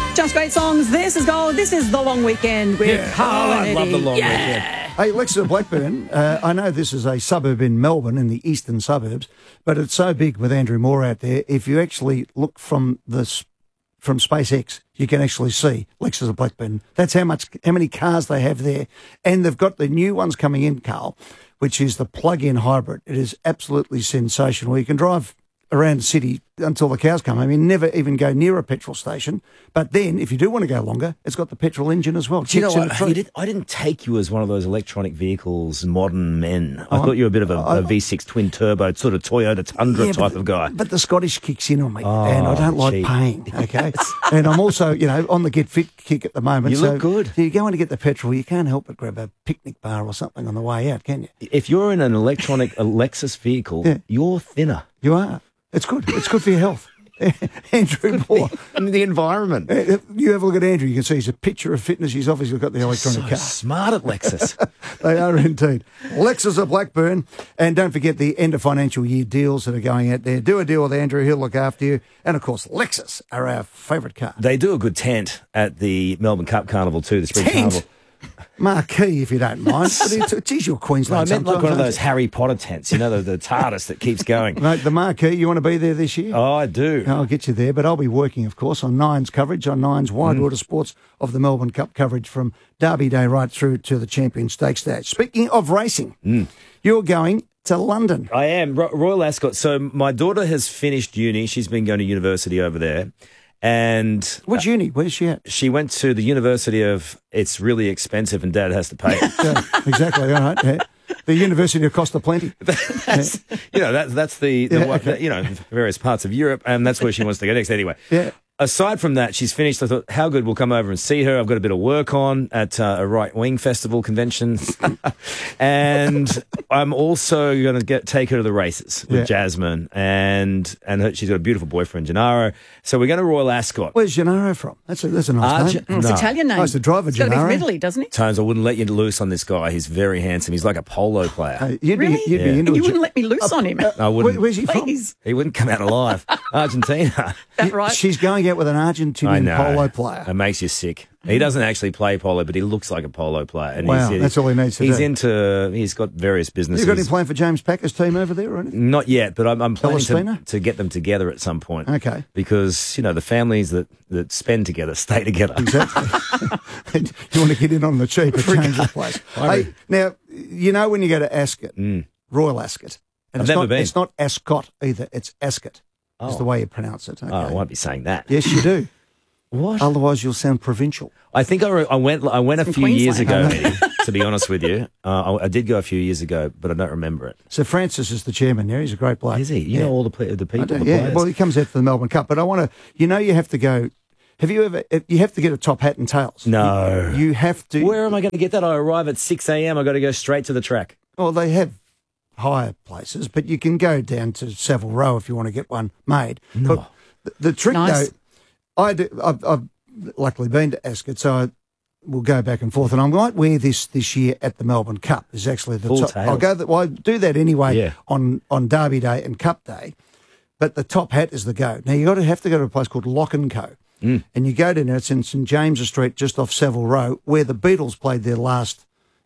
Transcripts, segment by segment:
Just great songs. This is gold. This is The Long Weekend with Carl and I love Eddie. The Long Yeah. Weekend. Hey, Lexa Blackburn, I know this is a suburb in Melbourne, in the eastern suburbs, but it's so big with Andrew Moore out there. If you actually look from SpaceX, you can actually see Lexus Blackburn. That's how many cars they have there. And they've got the new ones coming in, Carl, which is the plug-in hybrid. It is absolutely sensational. You can drive around the city until the cows come home. You never even go near a petrol station. But then, if you do want to go longer, it's got the petrol engine as well. Do you know Kicks in what? a tree. I didn't take you as one of those electronic vehicles, modern men. I thought you were a bit of a V6 twin turbo, sort of Toyota Tundra type of guy. But the Scottish kicks in on me, and I don't like cheap. paying, okay? And I'm also, on the get fit kick at the moment. You look good. So you go in to get the petrol, you can't help but grab a picnic bar or something on the way out, can you? If you're in an electronic Lexus vehicle, you're thinner. You are. It's good. It's good for your health. Andrew Moore. In the environment. You have a look at Andrew, you can see he's a picture of fitness. He's obviously got the electronic car. Smart at Lexus. They are indeed. Lexus of Blackburn. And don't forget the end of financial year deals that are going out there. Do a deal with Andrew. He'll look after you. And, of course, Lexus are our favourite car. They do a good tent at the Melbourne Cup Carnival too, the Spring Carnival. Marquee, if you don't mind. But geez, you're No, I Queensland. meant like one of sometimes, those Harry Potter tents, the TARDIS that keeps going. Mate, the Marquee, you want to be there this year? Oh, I do. I'll get you there, but I'll be working, of course, on Nine's coverage, on Nine's Wide Water Sports of the Melbourne Cup coverage from Derby Day right through to the Champion Stakes stage. Speaking of racing, you're going to London. I am. Royal Ascot. So my daughter has finished uni. She's been going to university over there. And Which uni? Where's she at? she went to the University of it's really expensive and Dad has to pay it. Yeah, exactly, all right. Yeah. The University of Costa Plenty. That's the various parts of Europe, and that's where she wants to go next. Anyway, Yeah. aside from that, she's finished. I thought, how good, we'll come over and see her. I've got a bit of work on at a Right Wing Festival convention. And I'm also going to take her to the races with Jasmine. And she's got a beautiful boyfriend, Gennaro. So we're going to Royal Ascot. Where's Gennaro from? That's a nice name. It's No. Italian name. I used to drive a It's got to be Gennaro. from Italy, doesn't it? Tones, I wouldn't let you loose on this guy. He's very handsome. He's like a polo player. You'd Really? be into And you it. wouldn't let me loose on him. I wouldn't. Where's he from? Please. He wouldn't come out alive. Argentina. That right? She's going out with an I Argentinian know. polo player. It makes you sick. He doesn't actually play polo, but he looks like a polo player. And Wow, that's all he needs to do. He's got various businesses. You got him playing for James Packer's team over there or anything? Not yet, but I'm planning Palestina? to get them together at some point. Okay. Because, the families that spend together stay together. Exactly. You want to get in on the cheap at James's place. Hey, now, when you go to Ascot, Royal Ascot, and I've never been. It's not Ascot either, it's Ascot. Is the way you pronounce it. Okay. Oh, I won't be saying that. Yes, you do. What? Otherwise, you'll sound provincial. I think I went a few Queensland. years ago, Eddie, to be honest with you. I did go a few years ago, but I don't remember it. So Francis is the chairman there. He's a great bloke. Is he? You know all the people, I do, the yeah. players? Well, he comes out for the Melbourne Cup, but I want to. You have to go. Have you ever? You have to get a top hat and tails. No. You have to. Where am I going to get that? I arrive at 6 a.m. I got to go straight to the track. Well, they have higher places, but you can go down to Savile Row if you want to get one made. No. But the trick, Nice. though, I've luckily been to Ascot, so I will go back and forth, and I might wear this year at the Melbourne Cup. Is actually the Full top. tails. I do that anyway Yeah. on Derby Day and Cup Day, but the top hat is the go. Now you have to go to a place called Lock and Co. And you go down there. It's in St James's Street, just off Savile Row, where the Beatles played their last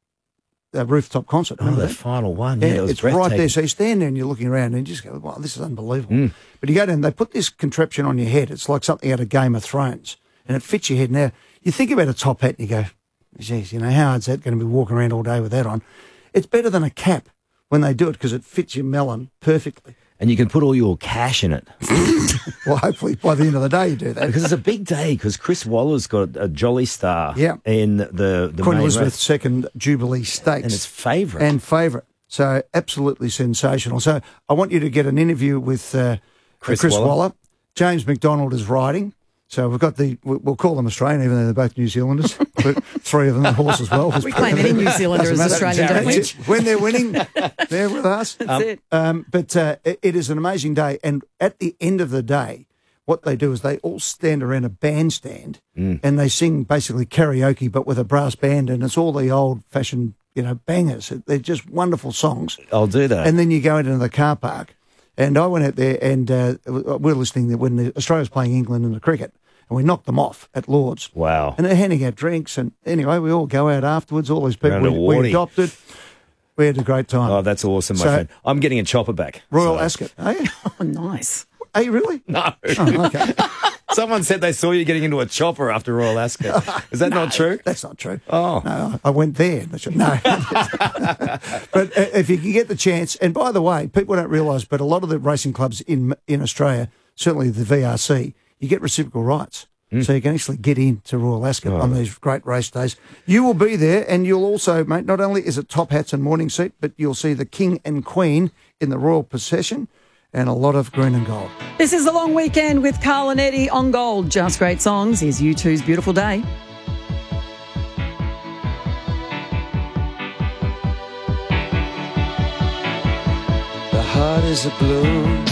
rooftop concert. Oh, Remember the that? final one. Yeah, it was it's right breathtaking. there. So you stand there and you're looking around and you just go, wow, this is unbelievable. But you go down, they put this contraption on your head. It's like something out of Game of Thrones, and it fits your head. Now, you think about a top hat and you go, geez, how hard's that going to be walking around all day with that on? It's better than a cap when they do it because it fits your melon perfectly. And you can put all your cash in it. Well, hopefully by the end of the day you do that. Because it's a big day, because Chris Waller's got a Jolly Star Yeah. in the Queen main Elizabeth race. II Jubilee Stakes. And it's favourite. And favourite. So absolutely sensational. So I want you to get an interview with Chris Waller. James McDonald is riding. So we've got we'll call them Australian, even though they're both New Zealanders. But three of them, the horse as well. We claim any New Zealander as Australian, don't we? When they're winning, they're with us. That's it. But it is an amazing day. And at the end of the day, what they do is they all stand around a bandstand and they sing basically karaoke, but with a brass band. And it's all the old-fashioned, bangers. They're just wonderful songs. I'll do that. And then you go into the car park. And I went out there and we're listening when Australia's playing England in the cricket. and we knocked them off at Lord's. Wow. And they're handing out drinks, and anyway, we all go out afterwards, all these people Around a we warty. adopted. We had a great time. Oh, that's awesome, my friend. I'm getting a chopper back. Royal so- Ascot. Are you? Oh, nice. Are you really? No. Oh, okay. Someone said they saw you getting into a chopper after Royal Ascot. Is that not true? That's not true. Oh. No, I went there. No. But if you can get the chance, and by the way, people don't realise, but a lot of the racing clubs in Australia, certainly the VRC, you get reciprocal rights. So you can actually get into Royal Ascot on these great race days. You will be there, and you'll also, mate, not only is it top hats and morning seat, but you'll see the King and Queen in the royal procession and a lot of green and gold. This is the long weekend with Carl and Eddie on Gold. Just great songs. Here's U2's Beautiful Day. The heart is a blue.